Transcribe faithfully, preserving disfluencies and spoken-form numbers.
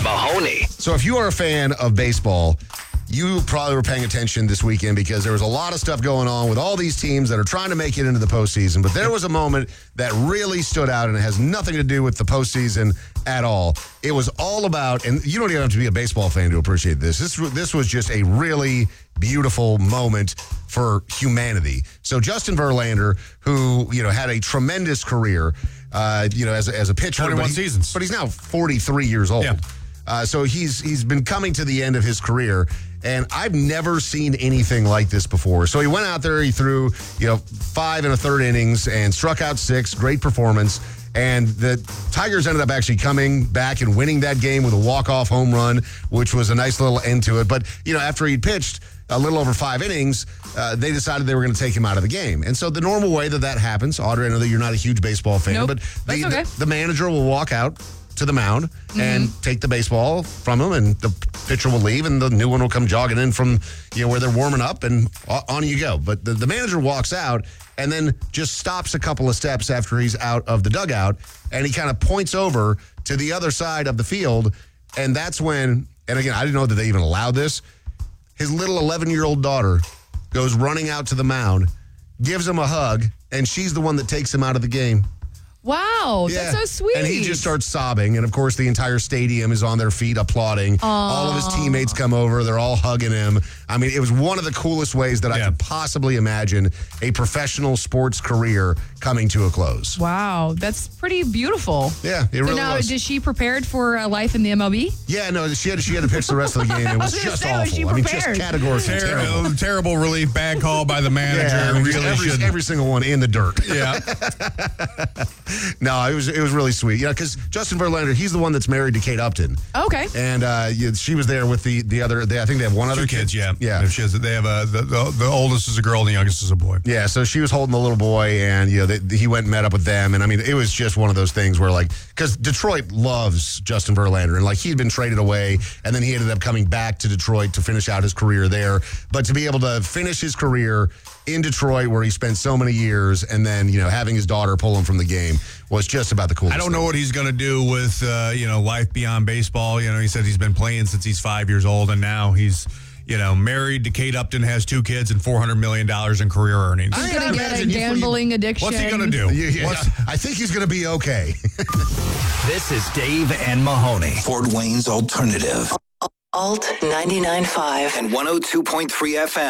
Mahoney. So if you are a fan of baseball, you probably were paying attention this weekend because there was a lot of stuff going on with all these teams that are trying to make it into the postseason. But there was a moment that really stood out, and it has nothing to do with the postseason at all. It was all about, and you don't even have to be a baseball fan to appreciate this. This, this was just a really beautiful moment for humanity. So Justin Verlander, who, you know, had a tremendous career, uh, you know, as a, as a pitcher. twenty-one but he, seasons. But he's now forty-three years old. Yeah. Uh, so he's he's been coming to the end of his career, and I've never seen anything like this before. So he went out there, he threw, you know, five and a third innings and struck out six. Great performance. And the Tigers ended up actually coming back and winning that game with a walk-off home run, which was a nice little end to it. But, you know, after he'd pitched a little over five innings, uh, they decided they were going to take him out of the game. And so the normal way that that happens, Audrey, I know that you're not a huge baseball fan, Nope, but the, that's okay. the, the manager will walk out to the mound Mm-hmm. and take the baseball from him, and the pitcher will leave, and the new one will come jogging in from, you know, where they're warming up, and on you go. But the, the manager walks out and then just stops a couple of steps after he's out of the dugout, and he kind of points over to the other side of the field, and that's when, and again, I didn't know that they even allowed this, his little eleven-year-old daughter goes running out to the mound, gives him a hug, and she's the one that takes him out of the game. Wow, that's so sweet. And he just starts sobbing. And, of course, the entire stadium is on their feet applauding. Aww. All of his teammates come over. They're all hugging him. I mean, it was one of the coolest ways that Yeah. I could possibly imagine a professional sports career coming to a close. Wow, that's pretty beautiful. Yeah, it So really now, was. is she prepared for a life in the M L B? Yeah, no, she had, she had to pitch the rest of the game. It was was gonna just say, was awful. she I mean, just prepared? categorically terrible. Terrible, terrible relief, bad call by the manager. Yeah, I mean, just really every, shouldn't. every single one in the dirt. Yeah. No, it was it was really sweet. Yeah, because Justin Verlander, he's the one that's married to Kate Upton. Okay. And uh, yeah, she was there with the the other. They, I think they have one other Two kids, yeah. yeah. She has, they have a, the, the, the oldest is a girl and the youngest is a boy. Yeah, so she was holding the little boy, and you know they, he went and met up with them, and I mean it was just one of those things where like because Detroit loves Justin Verlander, and like he'd been traded away, and then he ended up coming back to Detroit to finish out his career there. But to be able to finish his career in Detroit, where he spent so many years, and then you know having his daughter pull him from the game was just about the coolest. I don't know thing. what he's going to do with, uh, you know, life beyond baseball. You know, he said he's been playing since he's five years old, and now he's, you know, married to Kate Upton, has two kids, and four hundred million dollars in career earnings. He's I going to get a imagine you- gambling addiction. What's he going to do? Yeah, yeah, What's- I think he's going to be okay. This is Dave and Mahoney. Fort Wayne's Alternative. Alt ninety-nine point five. And one oh two point three F M.